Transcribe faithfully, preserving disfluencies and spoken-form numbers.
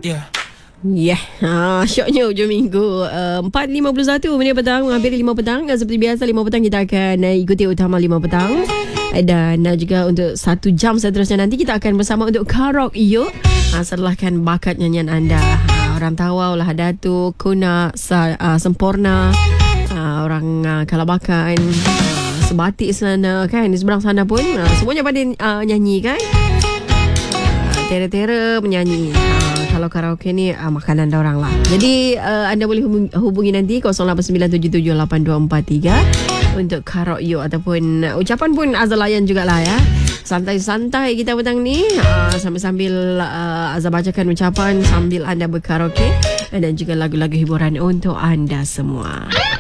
Ya. Ya, yeah. ha, syoknya hujung minggu uh, empat lima puluh satu minit petang, hampir lima petang. Seperti biasa lima petang kita akan uh, ikuti utama lima petang. Dan uh, juga untuk satu jam seterusnya nanti kita akan bersama untuk Karaoke. Ha, serlahkan bakat nyanyian anda. Ha, orang Tawau lah, Datuk, Kuna, Sa, uh, Sempurna, uh, orang uh, Kalabakan, uh, Sebatik sana kan, di seberang sana pun uh, semuanya pada uh, nyanyi kan. Uh, Tera-tera menyanyi. Uh, Kalau karaoke ni uh, makanan orang lah. Jadi uh, anda boleh hubungi, hubungi nanti kosong lapan sembilan tujuh tujuh lapan dua empat tiga untuk karaoke ataupun uh, ucapan pun Azal layan jugalah ya. Santai-santai kita petang ni uh, sambil-sambil uh, Azal bacakan ucapan sambil anda berkaraoke dan juga lagu-lagu hiburan untuk anda semua.